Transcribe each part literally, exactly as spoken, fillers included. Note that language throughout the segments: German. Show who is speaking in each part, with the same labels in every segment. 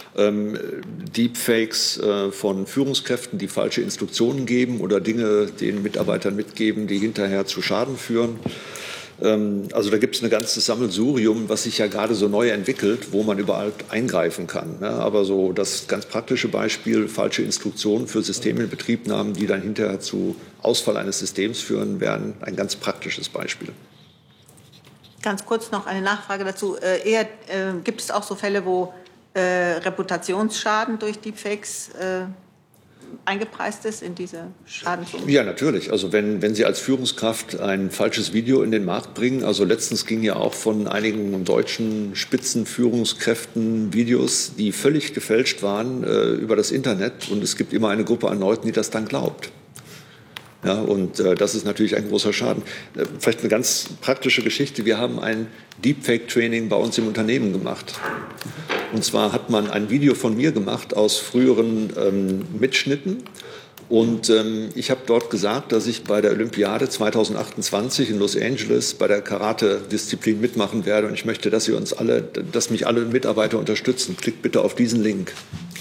Speaker 1: ähm, Deepfakes äh, von Führungskräften, die falsche Instruktionen geben oder Dinge den Mitarbeitern mitgeben, die hinterher zu Schaden führen. Also da gibt es ein ganzes Sammelsurium, was sich ja gerade so neu entwickelt, wo man überall eingreifen kann. Aber so das ganz praktische Beispiel, falsche Instruktionen für Systeminbetriebnahmen, die dann hinterher zu Ausfall eines Systems führen, wären ein ganz praktisches Beispiel.
Speaker 2: Ganz kurz noch eine Nachfrage dazu. Äh, eher, äh, gibt es auch so Fälle, wo äh, Reputationsschaden durch Deepfakes äh, eingepreist ist in diese Schadenssumme?
Speaker 1: Ja, natürlich. Also wenn, wenn Sie als Führungskraft ein falsches Video in den Markt bringen, also letztens ging ja auch von einigen deutschen Spitzenführungskräften Videos, die völlig gefälscht waren äh, über das Internet, und es gibt immer eine Gruppe an Leuten, die das dann glaubt. Ja, und äh, das ist natürlich ein großer Schaden. Äh, vielleicht eine ganz praktische Geschichte. Wir haben ein Deepfake-Training bei uns im Unternehmen gemacht. Und zwar hat man ein Video von mir gemacht aus früheren ähm, Mitschnitten. Und ähm, ich habe dort gesagt, dass ich bei der Olympiade zweitausendachtundzwanzig in Los Angeles bei der Karate-Disziplin mitmachen werde. Und ich möchte, dass Sie uns alle, dass mich alle Mitarbeiter unterstützen. Klickt bitte auf diesen Link.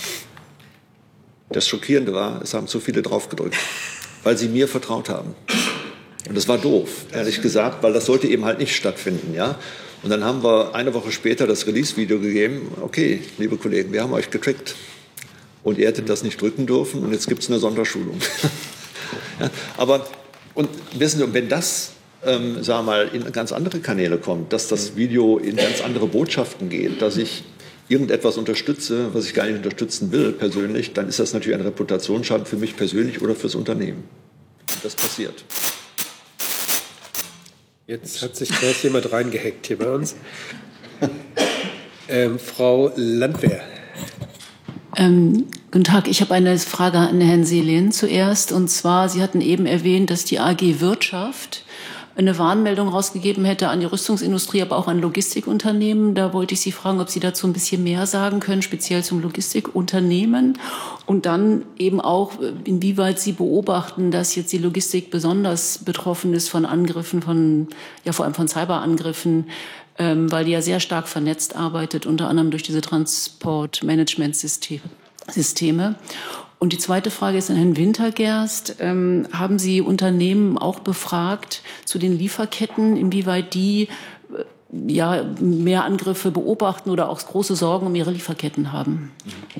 Speaker 1: Das Schockierende war, es haben zu viele drauf gedrückt, weil sie mir vertraut haben. Und das war doof, ehrlich gesagt, weil das sollte eben halt nicht stattfinden, ja. Und dann haben wir eine Woche später das Release-Video gegeben. Okay, liebe Kollegen, wir haben euch getrickt. Und ihr hättet das nicht drücken dürfen, und jetzt gibt es eine Sonderschulung. Ja, aber, und wissen Sie, wenn das, ähm, sagen wir mal, in ganz andere Kanäle kommt, dass das Video in ganz andere Botschaften geht, dass ich irgendetwas unterstütze, was ich gar nicht unterstützen will persönlich, dann ist das natürlich ein Reputationsschaden für mich persönlich oder fürs Unternehmen. Und das passiert.
Speaker 3: Jetzt hat sich gleich jemand reingehackt hier bei uns. Ähm, Frau Landwehr.
Speaker 4: Ähm, guten Tag, ich habe eine Frage an Herrn Selin zuerst. Und zwar, Sie hatten eben erwähnt, dass die A G Wirtschaft eine Warnmeldung rausgegeben hätte an die Rüstungsindustrie, aber auch an Logistikunternehmen. Da wollte ich Sie fragen, ob Sie dazu ein bisschen mehr sagen können, speziell zum Logistikunternehmen. Und dann eben auch, inwieweit Sie beobachten, dass jetzt die Logistik besonders betroffen ist von Angriffen, von, ja, vor allem von Cyberangriffen, ähm, weil die ja sehr stark vernetzt arbeitet, unter anderem durch diese Transportmanagementsysteme. Und die zweite Frage ist an Herrn Wintergerst. Ähm, haben Sie Unternehmen auch befragt zu den Lieferketten, inwieweit die äh, ja, mehr Angriffe beobachten oder auch große Sorgen um ihre Lieferketten haben?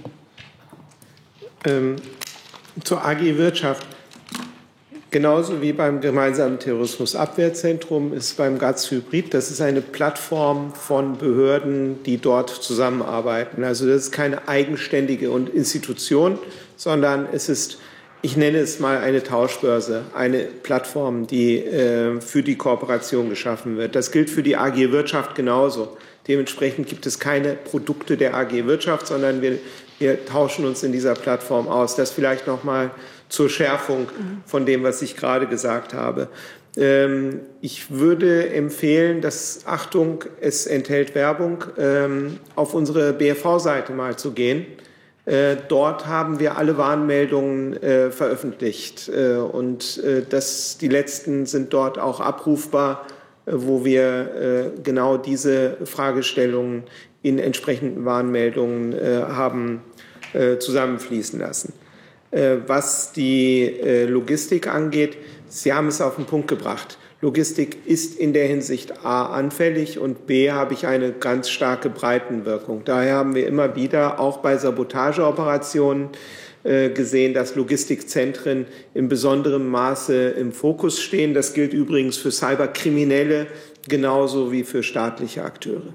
Speaker 3: Ähm, zur A G Wirtschaft. Genauso wie beim gemeinsamen Terrorismusabwehrzentrum ist beim G A Z Hybrid, das ist eine Plattform von Behörden, die dort zusammenarbeiten. Also das ist keine eigenständige Institution, sondern es ist, ich nenne es mal eine Tauschbörse, eine Plattform, die äh, für die Kooperation geschaffen wird. Das gilt für die A G Wirtschaft genauso. Dementsprechend gibt es keine Produkte der A G Wirtschaft, sondern wir, wir tauschen uns in dieser Plattform aus. Das vielleicht noch mal zur Schärfung von dem, was ich gerade gesagt habe. Ähm, ich würde empfehlen, dass, Achtung, es enthält Werbung, ähm, auf unsere B F V-Seite mal zu gehen. Äh, dort haben wir alle Warnmeldungen äh, veröffentlicht. Äh, und äh, das, die letzten sind dort auch abrufbar, äh, wo wir äh, genau diese Fragestellungen in entsprechenden Warnmeldungen äh, haben äh, zusammenfließen lassen. Was die Logistik angeht, Sie haben es auf den Punkt gebracht. Logistik ist in der Hinsicht A anfällig und B habe ich eine ganz starke Breitenwirkung. Daher haben wir immer wieder auch bei Sabotageoperationen gesehen, dass Logistikzentren in besonderem Maße im Fokus stehen. Das gilt übrigens für Cyberkriminelle genauso wie für staatliche Akteure.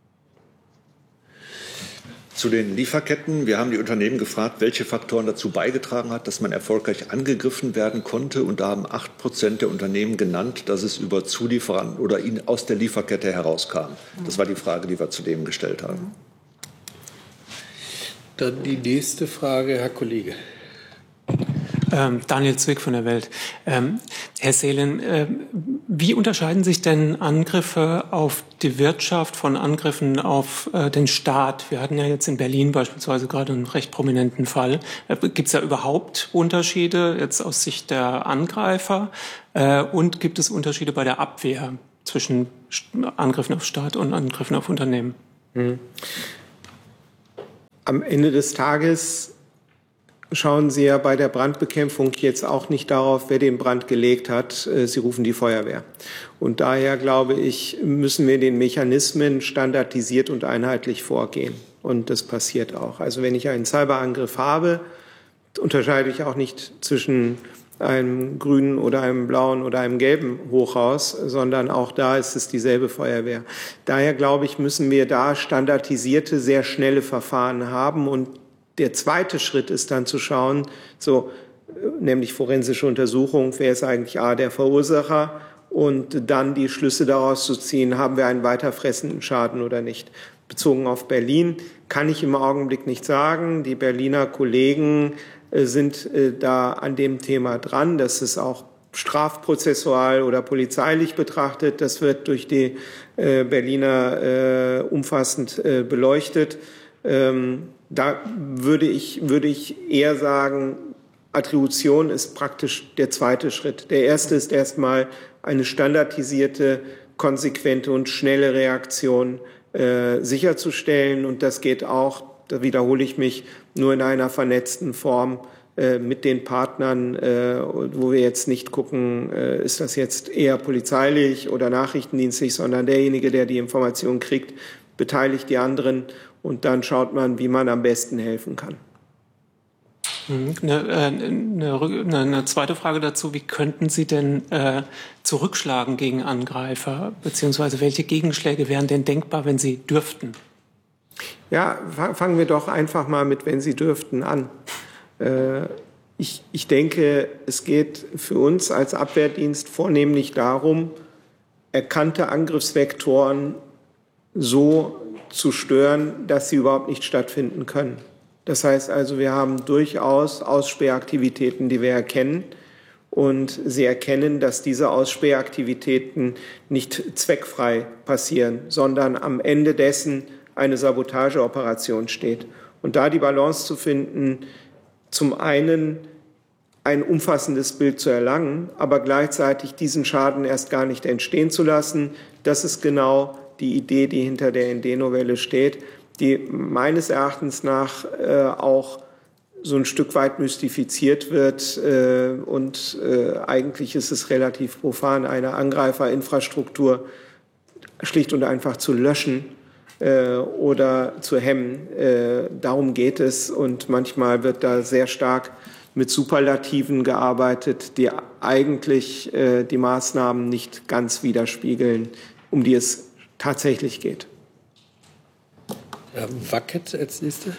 Speaker 1: Zu den Lieferketten. Wir haben die Unternehmen gefragt, welche Faktoren dazu beigetragen hat, dass man erfolgreich angegriffen werden konnte. Und da haben acht Prozent der Unternehmen genannt, dass es über Zulieferanten oder ihnen aus der Lieferkette herauskam. Das war die Frage, die wir zudem gestellt haben.
Speaker 3: Dann die nächste Frage, Herr Kollege.
Speaker 5: Ähm, Daniel Zwick von der Welt. Ähm, Herr Selin, äh, wie unterscheiden sich denn Angriffe auf die Wirtschaft von Angriffen auf äh, den Staat? Wir hatten ja jetzt in Berlin beispielsweise gerade einen recht prominenten Fall. Äh, gibt es da überhaupt Unterschiede jetzt aus Sicht der Angreifer? Äh, und gibt es Unterschiede bei der Abwehr zwischen Angriffen auf Staat und Angriffen auf Unternehmen?
Speaker 3: Hm. am Ende des Tages schauen Sie ja bei der Brandbekämpfung jetzt auch nicht darauf, wer den Brand gelegt hat. Sie rufen die Feuerwehr. Und daher, glaube ich, müssen wir den Mechanismen standardisiert und einheitlich vorgehen. Und das passiert auch. Also wenn ich einen Cyberangriff habe, unterscheide ich auch nicht zwischen einem grünen oder einem blauen oder einem gelben Hochhaus, sondern auch da ist es dieselbe Feuerwehr. Daher, glaube ich, müssen wir da standardisierte, sehr schnelle Verfahren haben. Und der zweite Schritt ist dann zu schauen, so, nämlich forensische Untersuchung, wer ist eigentlich A, der Verursacher, und dann die Schlüsse daraus zu ziehen, haben wir einen weiterfressenden Schaden oder nicht. Bezogen auf Berlin kann ich im Augenblick nicht sagen. Die Berliner Kollegen äh, sind äh, da an dem Thema dran. Das ist auch strafprozessual oder polizeilich betrachtet. Das wird durch die äh, Berliner äh, umfassend äh, beleuchtet. Ähm, Da würde ich, würde ich eher sagen, Attribution ist praktisch der zweite Schritt. Der erste ist erstmal eine standardisierte, konsequente und schnelle Reaktion äh, sicherzustellen. Und das geht auch, da wiederhole ich mich, nur in einer vernetzten Form äh, mit den Partnern, äh, wo wir jetzt nicht gucken, äh, ist das jetzt eher polizeilich oder nachrichtendienstlich, sondern derjenige, der die Information kriegt, beteiligt die anderen. Und dann schaut man, wie man am besten helfen kann.
Speaker 5: Eine, eine, eine zweite Frage dazu. Wie könnten Sie denn äh, zurückschlagen gegen Angreifer? Beziehungsweise welche Gegenschläge wären denn denkbar, wenn Sie dürften?
Speaker 3: Ja, fangen wir doch einfach mal mit "wenn Sie dürften" an. Äh, ich, ich denke, es geht für uns als Abwehrdienst vornehmlich darum, erkannte Angriffsvektoren so zu stören, dass sie überhaupt nicht stattfinden können. Das heißt also, wir haben durchaus Ausspähaktivitäten, die wir erkennen. Und Sie erkennen, dass diese Ausspähaktivitäten nicht zweckfrei passieren, sondern am Ende dessen eine Sabotageoperation steht. Und da die Balance zu finden, zum einen ein umfassendes Bild zu erlangen, aber gleichzeitig diesen Schaden erst gar nicht entstehen zu lassen, das ist genau die Idee, die hinter der N D-Novelle steht, die meines Erachtens nach äh, auch so ein Stück weit mystifiziert wird. Äh, und äh, eigentlich ist es relativ profan, eine Angreiferinfrastruktur schlicht und einfach zu löschen äh, oder zu hemmen. Äh, darum geht es. Und manchmal wird da sehr stark mit Superlativen gearbeitet, die eigentlich äh, die Maßnahmen nicht ganz widerspiegeln, um die es tatsächlich geht.
Speaker 6: Herr Wackett als Nächster.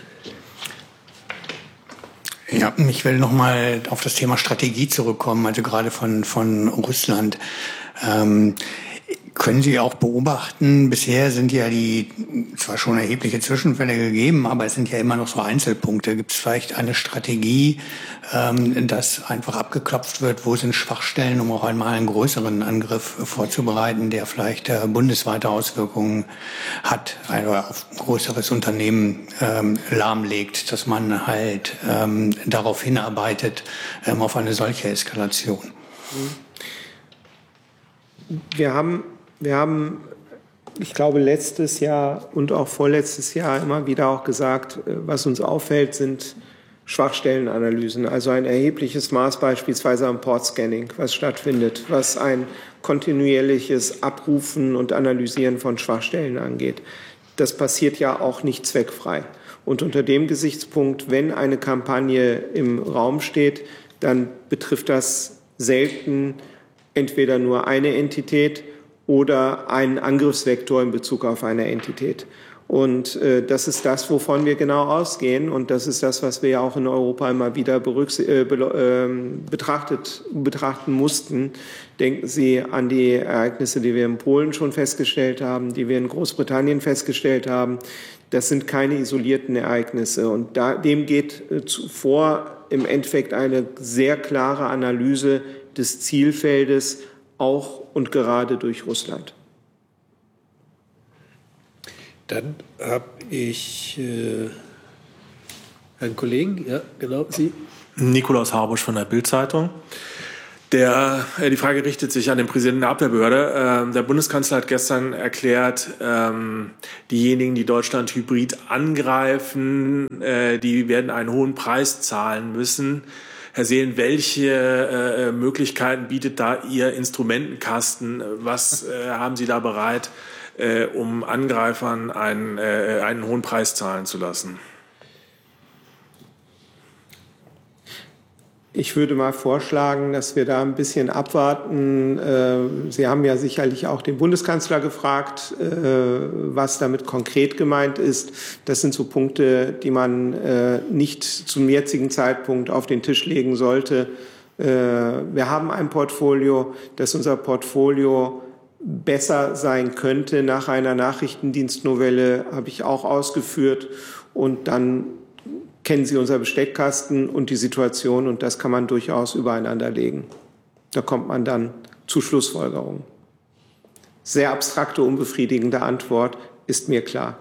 Speaker 7: Ja, ich will noch mal auf das Thema Strategie zurückkommen, also gerade von, von Russland. Ähm, können Sie auch beobachten, bisher sind ja die zwar schon erhebliche Zwischenfälle gegeben, aber es sind ja immer noch so Einzelpunkte. Gibt es vielleicht eine Strategie, ähm, dass einfach abgeklopft wird, wo sind Schwachstellen, um auch einmal einen größeren Angriff vorzubereiten, der vielleicht äh, bundesweite Auswirkungen hat, also auf ein größeres Unternehmen ähm, lahmlegt, dass man halt ähm, darauf hinarbeitet, ähm, auf eine solche Eskalation?
Speaker 3: Wir haben Wir haben, ich glaube, letztes Jahr und auch vorletztes Jahr immer wieder auch gesagt, was uns auffällt, sind Schwachstellenanalysen, also ein erhebliches Maß beispielsweise am Portscanning, was stattfindet, was ein kontinuierliches Abrufen und Analysieren von Schwachstellen angeht. Das passiert ja auch nicht zweckfrei. Und unter dem Gesichtspunkt, wenn eine Kampagne im Raum steht, dann betrifft das selten entweder nur eine Entität oder einen Angriffsvektor in Bezug auf eine Entität. Und äh, das ist das, wovon wir genau ausgehen. Und das ist das, was wir ja auch in Europa immer wieder äh, be äh, betrachtet, betrachten mussten. Denken Sie an die Ereignisse, die wir in Polen schon festgestellt haben, die wir in Großbritannien festgestellt haben. Das sind keine isolierten Ereignisse. Und da, dem geht äh, zuvor im Endeffekt eine sehr klare Analyse des Zielfeldes, auch und gerade durch Russland.
Speaker 6: Dann habe ich äh, einen Kollegen, ja, genau, Sie.
Speaker 8: Nikolaus Habusch von der Bild-Zeitung. Der, äh, die Frage richtet sich an den Präsidenten der Abwehrbehörde. Ähm, der Bundeskanzler hat gestern erklärt, ähm, diejenigen, die Deutschland hybrid angreifen, äh, die werden einen hohen Preis zahlen müssen. Herr Seelen, welche äh, Möglichkeiten bietet da Ihr Instrumentenkasten? Was äh, haben Sie da bereit, äh, um Angreifern einen, äh, einen hohen Preis zahlen zu lassen?
Speaker 3: Ich würde mal vorschlagen, dass wir da ein bisschen abwarten. Sie haben ja sicherlich auch den Bundeskanzler gefragt, was damit konkret gemeint ist. Das sind so Punkte, die man nicht zum jetzigen Zeitpunkt auf den Tisch legen sollte. Wir haben ein Portfolio, dass unser Portfolio besser sein könnte nach einer Nachrichtendienstnovelle, habe ich auch ausgeführt. Und dann kennen Sie unser Besteckkasten und die Situation, und das kann man durchaus übereinander legen. Da kommt man dann zu Schlussfolgerungen. Sehr abstrakte, unbefriedigende Antwort, ist mir klar.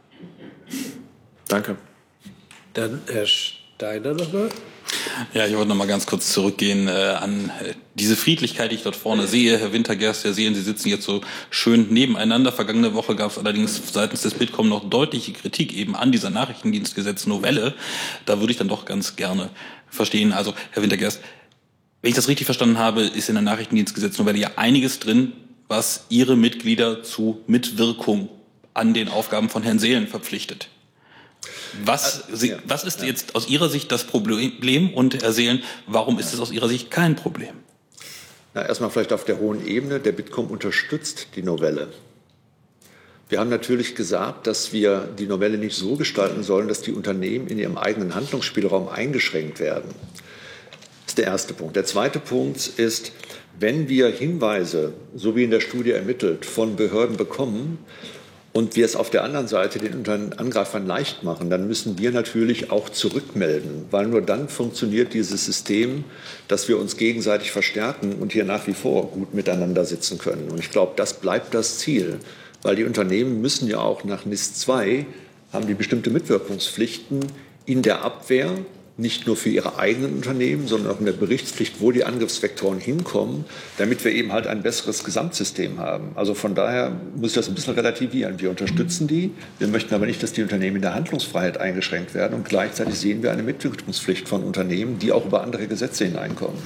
Speaker 8: Danke.
Speaker 6: Dann Herr Steiner nochmal.
Speaker 9: Ja, ich wollte noch mal ganz kurz zurückgehen äh, an äh, diese Friedlichkeit, die ich dort vorne sehe. Herr Wintergerst, Herr Seelen, Sie sitzen jetzt so schön nebeneinander. Vergangene Woche gab es allerdings seitens des Bitkom noch deutliche Kritik eben an dieser Nachrichtendienstgesetz-Novelle. Da würde ich dann doch ganz gerne verstehen. Also, Herr Wintergerst, wenn ich das richtig verstanden habe, ist in der Nachrichtendienstgesetz-Novelle ja einiges drin, was Ihre Mitglieder zu Mitwirkung an den Aufgaben von Herrn Seelen verpflichtet. Was, Sie, was ist jetzt aus Ihrer Sicht das Problem, und Herr Seelen, warum ist es aus Ihrer Sicht kein Problem?
Speaker 1: Na, erstmal vielleicht auf der hohen Ebene. Der Bitkom unterstützt die Novelle. Wir haben natürlich gesagt, dass wir die Novelle nicht so gestalten sollen, dass die Unternehmen in ihrem eigenen Handlungsspielraum eingeschränkt werden. Das ist der erste Punkt. Der zweite Punkt ist, wenn wir Hinweise, so wie in der Studie ermittelt, von Behörden bekommen, und wir es auf der anderen Seite den Angreifern leicht machen, dann müssen wir natürlich auch zurückmelden, weil nur dann funktioniert dieses System, dass wir uns gegenseitig verstärken und hier nach wie vor gut miteinander sitzen können. Und ich glaube, das bleibt das Ziel, weil die Unternehmen müssen ja auch nach N I S zwei, haben die bestimmte Mitwirkungspflichten in der Abwehr, nicht nur für ihre eigenen Unternehmen, sondern auch in der Berichtspflicht, wo die Angriffsvektoren hinkommen, damit wir eben halt ein besseres Gesamtsystem haben. Also von daher muss ich das ein bisschen relativieren. Wir unterstützen die, wir möchten aber nicht, dass die Unternehmen in der Handlungsfreiheit eingeschränkt werden, und gleichzeitig sehen wir eine Mitwirkungspflicht von Unternehmen, die auch über andere Gesetze hineinkommen.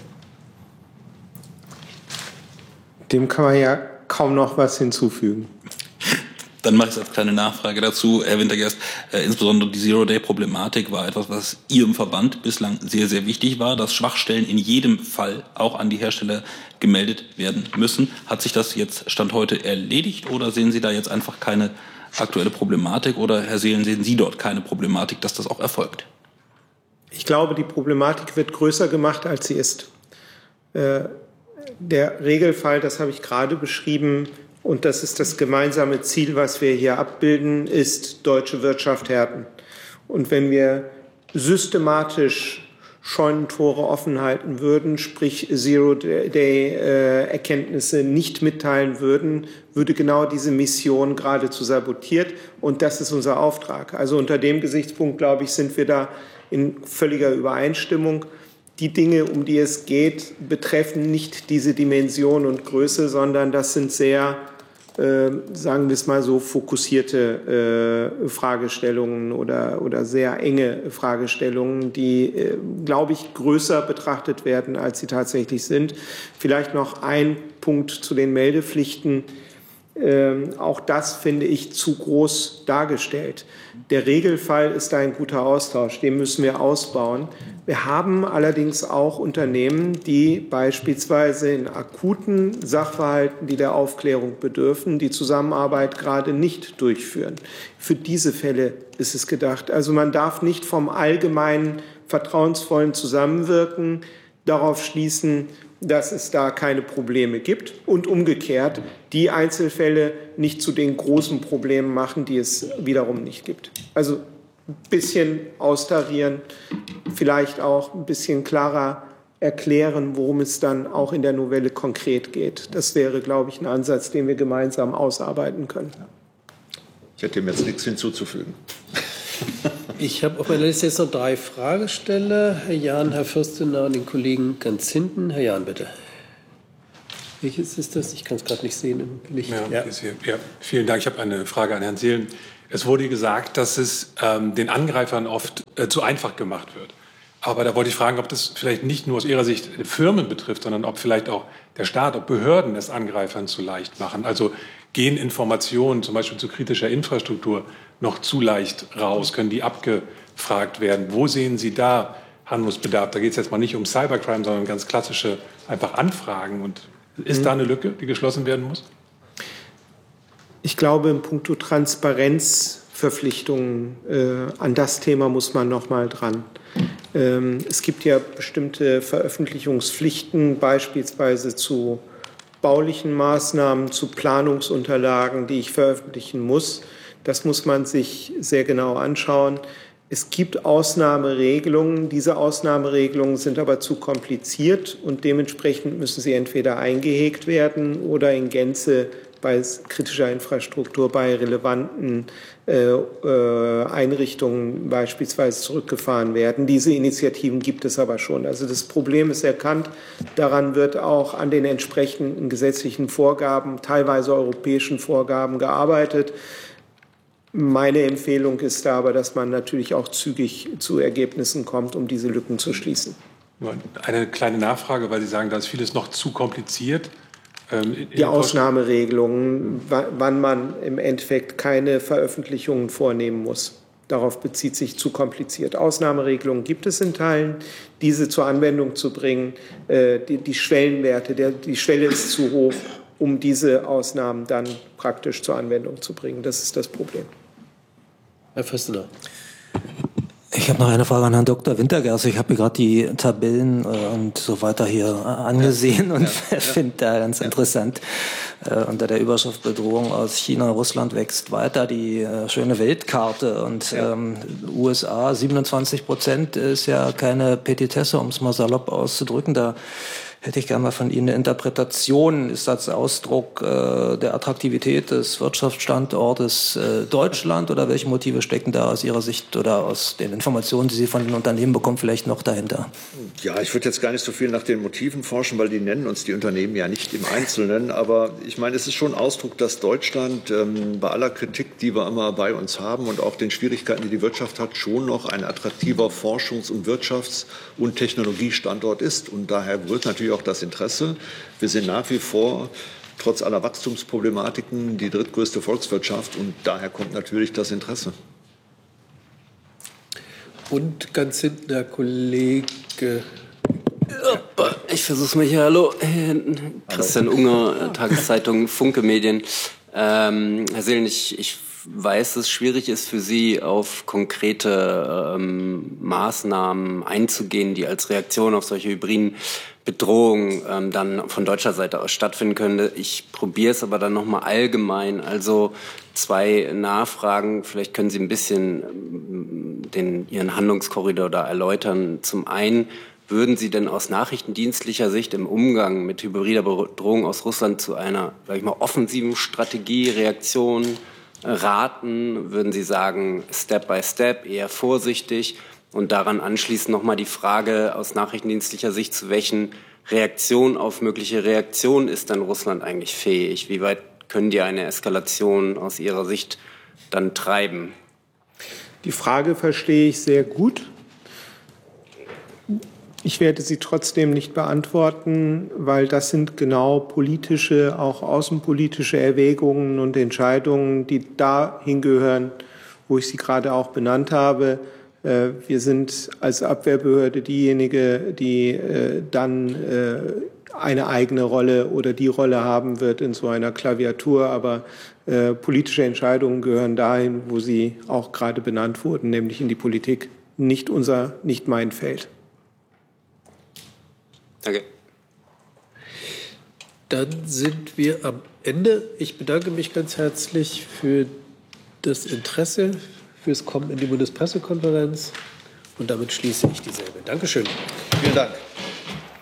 Speaker 3: Dem kann man ja kaum noch was hinzufügen.
Speaker 9: Dann mache ich es als kleine Nachfrage dazu, Herr Wintergerst. Äh, insbesondere die Zero-Day-Problematik war etwas, was Ihrem Verband bislang sehr, sehr wichtig war, dass Schwachstellen in jedem Fall auch an die Hersteller gemeldet werden müssen. Hat sich das jetzt Stand heute erledigt, oder sehen Sie da jetzt einfach keine aktuelle Problematik, oder, Herr Seelen, sehen Sie dort keine Problematik, dass das auch erfolgt?
Speaker 3: Ich glaube, die Problematik wird größer gemacht, als sie ist. Äh, der Regelfall, das habe ich gerade beschrieben, und das ist das gemeinsame Ziel, was wir hier abbilden, ist deutsche Wirtschaft härten. Und wenn wir systematisch Scheunentore offen halten würden, sprich Zero-Day-Erkenntnisse nicht mitteilen würden, würde genau diese Mission geradezu sabotiert. Und das ist unser Auftrag. Also unter dem Gesichtspunkt, glaube ich, sind wir da in völliger Übereinstimmung. Die Dinge, um die es geht, betreffen nicht diese Dimension und Größe, sondern das sind sehr, äh, sagen wir es mal so, fokussierte äh, Fragestellungen oder, oder sehr enge Fragestellungen, die, äh, glaube ich, größer betrachtet werden, als sie tatsächlich sind. Vielleicht noch ein Punkt zu den Meldepflichten. Ähm, auch das finde ich zu groß dargestellt. Der Regelfall ist ein guter Austausch, den müssen wir ausbauen. Wir haben allerdings auch Unternehmen, die beispielsweise in akuten Sachverhalten, die der Aufklärung bedürfen, die Zusammenarbeit gerade nicht durchführen. Für diese Fälle ist es gedacht. Also man darf nicht vom allgemeinen vertrauensvollen Zusammenwirken darauf schließen, dass es da keine Probleme gibt, und umgekehrt die Einzelfälle nicht zu den großen Problemen machen, die es wiederum nicht gibt. Also ein bisschen austarieren, vielleicht auch ein bisschen klarer erklären, worum es dann auch in der Novelle konkret geht. Das wäre, glaube ich, ein Ansatz, den wir gemeinsam ausarbeiten können.
Speaker 1: Ich hätte dem jetzt nichts hinzuzufügen.
Speaker 6: Ich habe auf meiner Liste jetzt noch drei Fragesteller. Herr Jahn, Herr Fürstenau und den Kollegen ganz hinten. Herr Jahn, bitte. Welches ist das? Ich kann es gerade nicht sehen im Licht.
Speaker 10: Ja, ja. Ist hier. Ja, vielen Dank. Ich habe eine Frage an Herrn Seelen. Es wurde gesagt, dass es ähm, den Angreifern oft äh, zu einfach gemacht wird. Aber da wollte ich fragen, ob das vielleicht nicht nur aus Ihrer Sicht Firmen betrifft, sondern ob vielleicht auch der Staat, ob Behörden es Angreifern zu leicht machen. Also gehen Informationen zum Beispiel zu kritischer Infrastruktur noch zu leicht raus? Können die abgefragt werden? Wo sehen Sie da Handlungsbedarf? Da geht es jetzt mal nicht um Cybercrime, sondern ganz klassische einfach Anfragen. Und ist mhm. da eine Lücke, die geschlossen werden muss?
Speaker 3: Ich glaube, in puncto Transparenzverpflichtungen äh, an das Thema muss man noch mal dran. Ähm, es gibt ja bestimmte Veröffentlichungspflichten, beispielsweise zu baulichen Maßnahmen, zu Planungsunterlagen, die ich veröffentlichen muss. Das muss man sich sehr genau anschauen. Es gibt Ausnahmeregelungen. Diese Ausnahmeregelungen sind aber zu kompliziert und dementsprechend müssen sie entweder eingehegt werden oder in Gänze bei kritischer Infrastruktur, bei relevanten äh, äh, Einrichtungen beispielsweise zurückgefahren werden. Diese Initiativen gibt es aber schon. Also das Problem ist erkannt. Daran wird auch an den entsprechenden gesetzlichen Vorgaben, teilweise europäischen Vorgaben gearbeitet. Meine Empfehlung ist da aber, dass man natürlich auch zügig zu Ergebnissen kommt, um diese Lücken zu schließen.
Speaker 10: Eine kleine Nachfrage, weil Sie sagen, da ist vieles noch zu kompliziert.
Speaker 3: Die Ausnahmeregelungen, wann man im Endeffekt keine Veröffentlichungen vornehmen muss. Darauf bezieht sich zu kompliziert. Ausnahmeregelungen gibt es in Teilen. Diese zur Anwendung zu bringen, die, die Schwellenwerte, der, die Schwelle ist zu hoch, um diese Ausnahmen dann praktisch zur Anwendung zu bringen. Das ist das Problem.
Speaker 6: Herr Föstener.
Speaker 11: Ich habe noch eine Frage an Herrn Doktor Wintergerst. Ich habe mir gerade die Tabellen äh, und so weiter hier äh, angesehen ja, und ja, ja. finde da ganz ja. interessant. Äh, unter der Überschrift Bedrohung aus China, Russland wächst weiter, die äh, schöne Weltkarte. Und ja. ähm, U S A siebenundzwanzig Prozent ist ja keine Petitesse, um es mal salopp auszudrücken. Da hätte ich gerne mal von Ihnen eine Interpretation. Ist das Ausdruck äh, der Attraktivität des Wirtschaftsstandortes äh, Deutschland oder welche Motive stecken da aus Ihrer Sicht oder aus den Informationen, die Sie von den Unternehmen bekommen, vielleicht noch dahinter?
Speaker 1: Ja, ich würde jetzt gar nicht so viel nach den Motiven forschen, weil die nennen uns die Unternehmen ja nicht im Einzelnen. Aber ich meine, es ist schon Ausdruck, dass Deutschland ähm, bei aller Kritik, die wir immer bei uns haben und auch den Schwierigkeiten, die die Wirtschaft hat, schon noch ein attraktiver Forschungs- und Wirtschafts- und Technologiestandort ist. Und daher wird natürlich auch das Interesse. Wir sind nach wie vor, trotz aller Wachstumsproblematiken, die drittgrößte Volkswirtschaft und daher kommt natürlich das Interesse.
Speaker 6: Und ganz hinten der Kollege.
Speaker 12: Ich versuch's mal hier. Hallo, Christian Unger, Tageszeitung Funke Medien. Ähm, Herr Seelen, ich, ich weiß, dass es schwierig ist für Sie, auf konkrete ähm, Maßnahmen einzugehen, die als Reaktion auf solche hybriden Bedrohungen ähm, dann von deutscher Seite aus stattfinden können. Ich probiere es aber dann nochmal allgemein. Also zwei Nachfragen. Vielleicht können Sie ein bisschen ähm, den, Ihren Handlungskorridor da erläutern. Zum einen, würden Sie denn aus nachrichtendienstlicher Sicht im Umgang mit hybrider Bedrohung aus Russland zu einer, sag ich mal, offensiven Strategie, Reaktion raten? Würden Sie sagen, Step by Step, eher vorsichtig? Und daran anschließend nochmal die Frage aus nachrichtendienstlicher Sicht, zu welchen Reaktionen auf mögliche Reaktionen ist dann Russland eigentlich fähig? Wie weit können die eine Eskalation aus Ihrer Sicht dann treiben?
Speaker 3: Die Frage verstehe ich sehr gut. Ich werde sie trotzdem nicht beantworten, weil das sind genau politische, auch außenpolitische Erwägungen und Entscheidungen, die dahin gehören, wo ich sie gerade auch benannt habe. Wir sind als Abwehrbehörde diejenige, die dann eine eigene Rolle oder die Rolle haben wird in so einer Klaviatur. Aber politische Entscheidungen gehören dahin, wo sie auch gerade benannt wurden, nämlich in die Politik. Nicht unser, nicht mein Feld.
Speaker 12: Danke.
Speaker 6: Dann sind wir am Ende. Ich bedanke mich ganz herzlich für das Interesse, fürs Kommen in die Bundespressekonferenz. Und damit schließe ich dieselbe. Dankeschön.
Speaker 1: Vielen Dank.